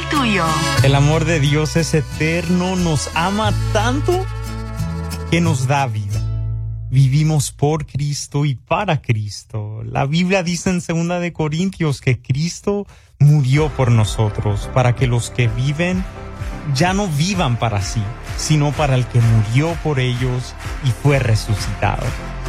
el tuyo. El amor de Dios es eterno, nos ama tanto que nos da vida. Vivimos por Cristo y para Cristo. La Biblia dice en 2 de Corintios que Cristo murió por nosotros, para que los que viven ya no vivan para sí, sino para el que murió por ellos y fue resucitado.